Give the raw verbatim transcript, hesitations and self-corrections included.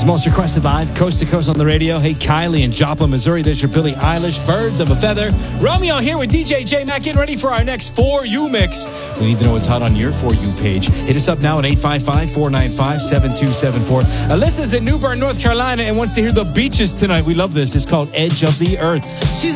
most requested live, coast to coast on the radio. Hey, Kylie in Joplin, Missouri. There's your Billie Eilish, Birds of a Feather. Romeo here with D J J Mac, getting ready for our next For You mix. We need to know what's hot on your For You page. Hit us up now at eight five five, four nine five, seven two seven four. Alyssa's in New Bern, North Carolina, and wants to hear The Beaches tonight. We love this. It's called Edge of the Earth. She's